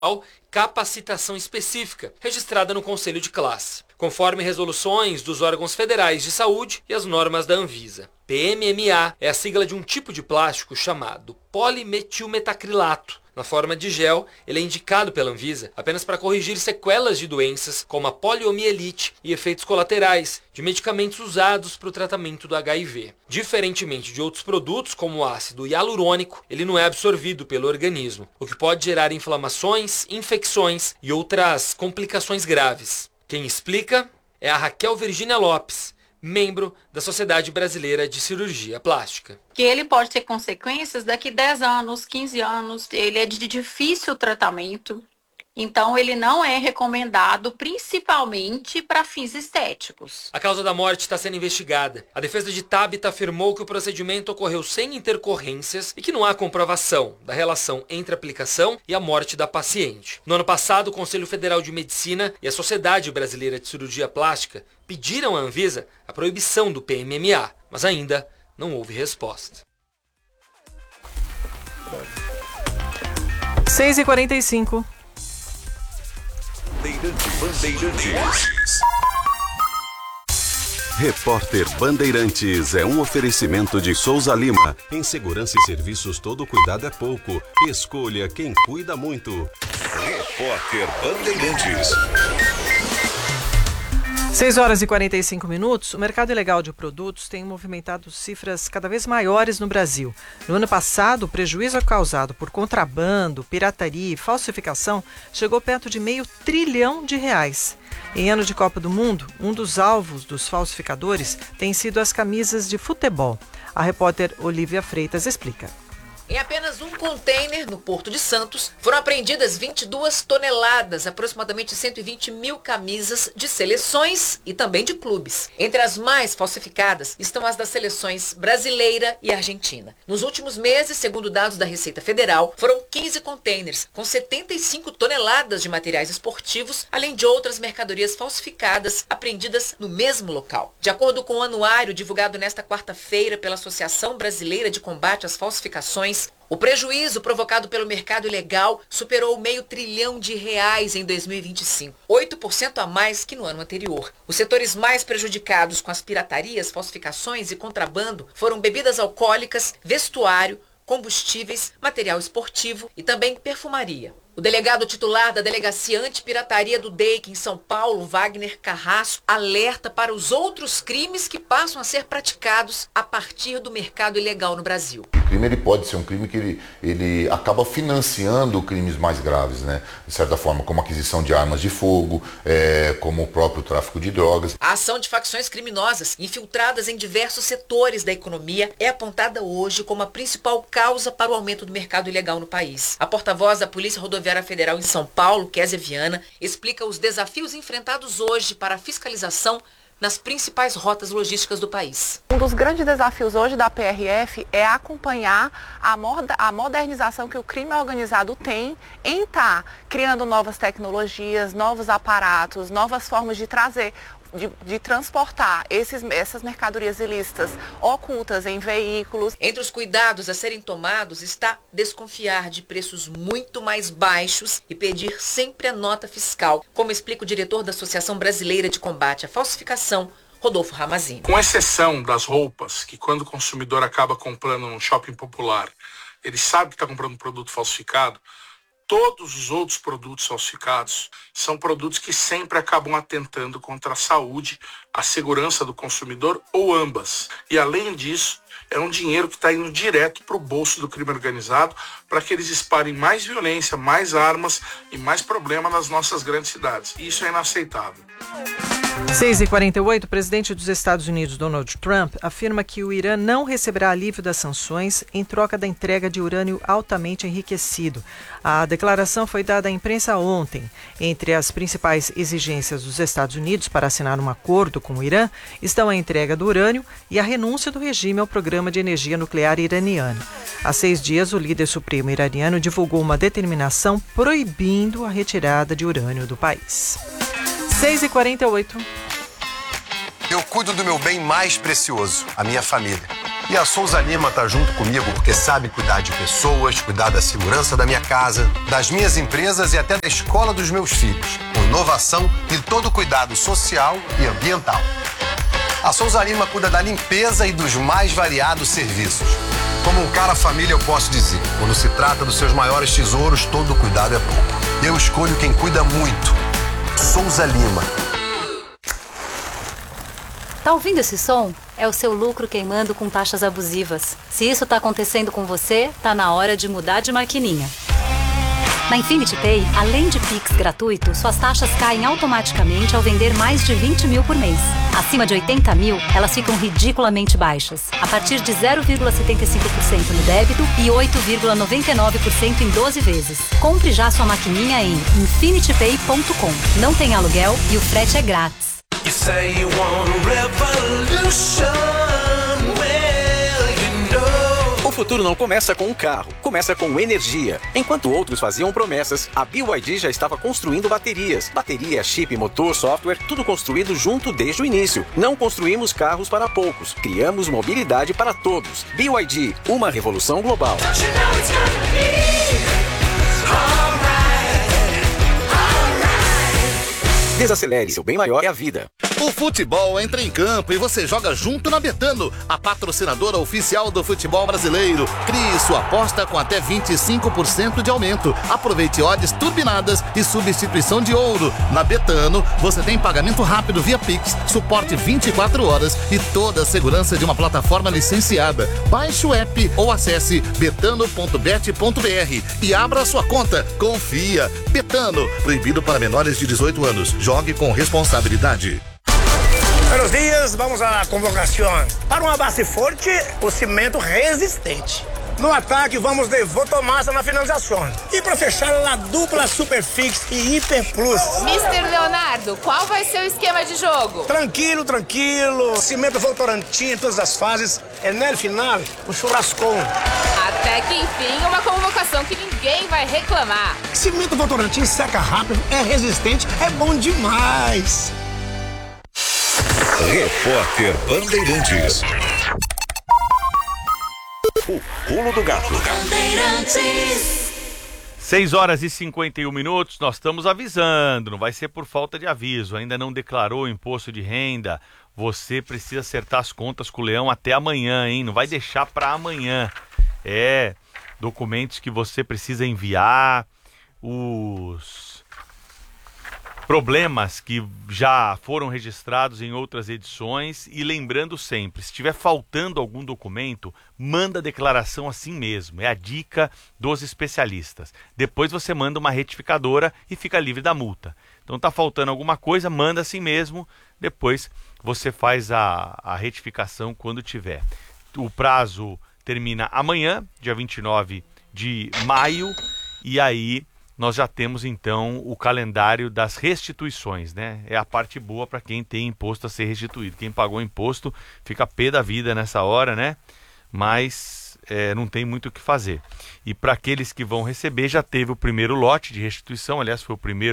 capacitação específica, registrada no Conselho de Classe, conforme resoluções dos órgãos federais de saúde e as normas da Anvisa. PMMA é a sigla de um tipo de plástico chamado polimetilmetacrilato. Na forma de gel, ele é indicado pela Anvisa apenas para corrigir sequelas de doenças como a poliomielite e efeitos colaterais de medicamentos usados para o tratamento do HIV. Diferentemente de outros produtos, como o ácido hialurônico, ele não é absorvido pelo organismo, o que pode gerar inflamações, infecções e outras complicações graves. Quem explica é a Raquel Virgínia Lopes, membro da Sociedade Brasileira de Cirurgia Plástica. Que ele pode ter consequências daqui 10 anos, 15 anos, ele é de difícil tratamento, então ele não é recomendado principalmente para fins estéticos. A causa da morte está sendo investigada. A defesa de Tabita afirmou que o procedimento ocorreu sem intercorrências e que não há comprovação da relação entre a aplicação e a morte da paciente. No ano passado, o Conselho Federal de Medicina e a Sociedade Brasileira de Cirurgia Plástica pediram à Anvisa a proibição do PMMA, mas ainda não houve resposta. 6h45. Bandeirantes. Repórter Bandeirantes é um oferecimento de Souza Lima. Em segurança e serviços, todo cuidado é pouco. Escolha quem cuida muito. Repórter Bandeirantes. 6h45. O mercado ilegal de produtos tem movimentado cifras cada vez maiores no Brasil. No ano passado, o prejuízo causado por contrabando, pirataria e falsificação chegou perto de R$500 bilhão. Em ano de Copa do Mundo, um dos alvos dos falsificadores tem sido as camisas de futebol. A repórter Olivia Freitas explica. Em apenas um container no Porto de Santos, foram apreendidas 22 toneladas, aproximadamente 120 mil camisas de seleções e também de clubes. Entre as mais falsificadas estão as das seleções brasileira e argentina. Nos últimos meses, segundo dados da Receita Federal, foram 15 containers com 75 toneladas de materiais esportivos, além de outras mercadorias falsificadas apreendidas no mesmo local. De acordo com o anuário divulgado nesta quarta-feira pela Associação Brasileira de Combate às Falsificações, o prejuízo provocado pelo mercado ilegal superou R$500 bilhão em 2025, 8% a mais que no ano anterior. Os setores mais prejudicados com as piratarias, falsificações e contrabando foram bebidas alcoólicas, vestuário, combustíveis, material esportivo e também perfumaria. O delegado titular da Delegacia Antipirataria do DEIC em São Paulo, Wagner Carrasco, alerta para os outros crimes que passam a ser praticados a partir do mercado ilegal no Brasil. O crime ele pode ser um crime que ele acaba financiando crimes mais graves, né? De certa forma, como aquisição de armas de fogo, como o próprio tráfico de drogas. A ação de facções criminosas infiltradas em diversos setores da economia é apontada hoje como a principal causa para o aumento do mercado ilegal no país. A porta-voz da Polícia Rodoviária Federal em São Paulo, Kézia Viana, explica os desafios enfrentados hoje para a fiscalização nas principais rotas logísticas do país. Um dos grandes desafios hoje da PRF é acompanhar a modernização que o crime organizado tem em estar criando novas tecnologias, novos aparatos, novas formas de trazer, de transportar essas mercadorias ilícitas ocultas em veículos. Entre os cuidados a serem tomados está desconfiar de preços muito mais baixos e pedir sempre a nota fiscal, como explica o diretor da Associação Brasileira de Combate à Falsificação, Rodolfo Ramazini. Com exceção das roupas, que quando o consumidor acaba comprando num shopping popular, ele sabe que está comprando um produto falsificado, todos os outros produtos falsificados são produtos que sempre acabam atentando contra a saúde, a segurança do consumidor ou ambas. E além disso, é um dinheiro que está indo direto para o bolso do crime organizado para que eles espalhem mais violência, mais armas e mais problema nas nossas grandes cidades. E isso é inaceitável. 6h48, o presidente dos Estados Unidos, Donald Trump, afirma que o Irã não receberá alívio das sanções em troca da entrega de urânio altamente enriquecido. A declaração foi dada à imprensa ontem. Entre as principais exigências dos Estados Unidos para assinar um acordo com o Irã estão a entrega do urânio e a renúncia do regime ao programa de energia nuclear iraniano. Há 6 dias, o líder supremo iraniano divulgou uma determinação proibindo a retirada de urânio do país. 6h48. Eu cuido do meu bem mais precioso, a minha família. E a Souza Lima tá junto comigo porque sabe cuidar de pessoas, cuidar da segurança da minha casa, das minhas empresas e até da escola dos meus filhos, com inovação e todo o cuidado social e ambiental. A Souza Lima cuida da limpeza e dos mais variados serviços. Como um cara família, eu posso dizer, quando se trata dos seus maiores tesouros, todo cuidado é pouco. Eu escolho quem cuida muito. Souza Lima. Tá ouvindo esse som? É o seu lucro queimando com taxas abusivas. Se isso tá acontecendo com você, tá na hora de mudar de maquininha. Na Infinity Pay, além de Pix gratuito, suas taxas caem automaticamente ao vender mais de 20 mil por mês. Acima de 80 mil, elas ficam ridiculamente baixas, a partir de 0,75% no débito e 8,99% em 12 vezes. Compre já sua maquininha em infinitypay.com. Não tem aluguel e o frete é grátis. O futuro não começa com um carro, começa com energia. Enquanto outros faziam promessas, a BYD já estava construindo baterias. Bateria, chip, motor, software, tudo construído junto desde o início. Não construímos carros para poucos, criamos mobilidade para todos. BYD, uma revolução global. Desacelere, seu bem maior é a vida. O futebol entra em campo e você joga junto na Betano, a patrocinadora oficial do futebol brasileiro. Crie sua aposta com até 25% de aumento. Aproveite odds turbinadas e substituição de ouro. Na Betano, você tem pagamento rápido via Pix, suporte 24 horas e toda a segurança de uma plataforma licenciada. Baixe o app ou acesse betano.bet.br e abra sua conta. Confia. Betano, proibido para menores de 18 anos. Jogue com responsabilidade. Buenos dias, vamos à convocação. Para uma base forte, o cimento resistente. No ataque, vamos de Votomassa na finalização. E para fechar, a dupla Superfix e Hiper Plus. Mr. Leonardo, qual vai ser o esquema de jogo? Tranquilo, tranquilo. Cimento Votorantim em todas as fases. É no final, o churrascão. Até que enfim, uma convocação que ninguém vai reclamar. Cimento Votorantim seca rápido, é resistente, é bom demais. Repórter Bandeirantes. O pulo do gato. 6h51, nós estamos avisando, não vai ser por falta de aviso, ainda não declarou o imposto de renda, você precisa acertar as contas com o Leão até amanhã, hein? Não vai deixar para amanhã. Documentos que você precisa enviar, os problemas que já foram registrados em outras edições e lembrando sempre, se estiver faltando algum documento, manda a declaração assim mesmo, é a dica dos especialistas. Depois você manda uma retificadora e fica livre da multa. Então tá faltando alguma coisa, manda assim mesmo, depois você faz a retificação quando tiver. O prazo termina amanhã, dia 29 de maio, e aí nós já temos então o calendário das restituições, né? É a parte boa para quem tem imposto a ser restituído. Quem pagou imposto fica pé da vida nessa hora, né? Mas não tem muito o que fazer. E para aqueles que vão receber, já teve o primeiro lote de restituição, aliás,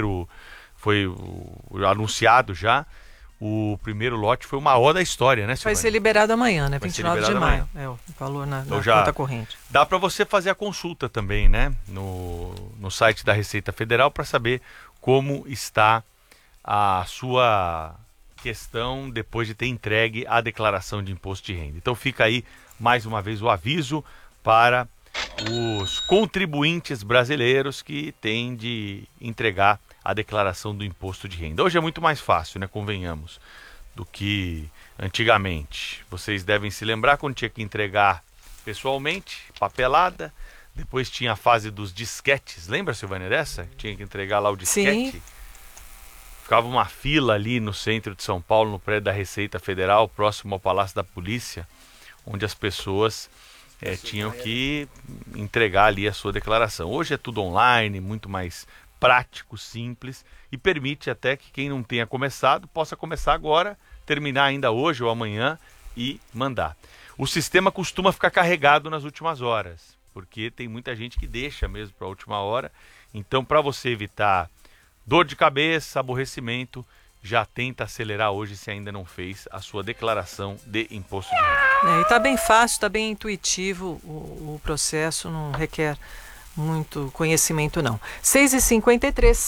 foi anunciado já. O primeiro lote foi o maior da história, né, Silvânia? Vai ser liberado amanhã, né? 29 de maio. Amanhã. É o valor na então conta corrente. Dá para você fazer a consulta também, né? No site da Receita Federal para saber como está a sua questão depois de ter entregue a declaração de imposto de renda. Então fica aí mais uma vez o aviso para os contribuintes brasileiros que têm de entregar a declaração do imposto de renda. Hoje é muito mais fácil, né, convenhamos, do que antigamente. Vocês devem se lembrar quando tinha que entregar pessoalmente, papelada, depois tinha a fase dos disquetes. Lembra, Silvânia, dessa? Tinha que entregar lá o disquete. Sim. Ficava uma fila ali no centro de São Paulo, no prédio da Receita Federal, próximo ao Palácio da Polícia, onde as pessoas tinham que entregar ali a sua declaração. Hoje é tudo online, muito mais prático, simples e permite até que quem não tenha começado possa começar agora, terminar ainda hoje ou amanhã e mandar. O sistema costuma ficar carregado nas últimas horas, porque tem muita gente que deixa mesmo para a última hora. Então, para você evitar dor de cabeça, aborrecimento, já tenta acelerar hoje, se ainda não fez, a sua declaração de imposto de renda. E está bem fácil, está bem intuitivo o processo, não requer muito conhecimento não. 6h53.